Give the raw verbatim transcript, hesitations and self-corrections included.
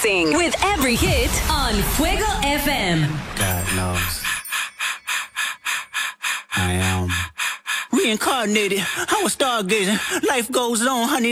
dancing with every hit on Fuego F M. God knows I am reincarnated. I was stargazing. Life goes on, honey.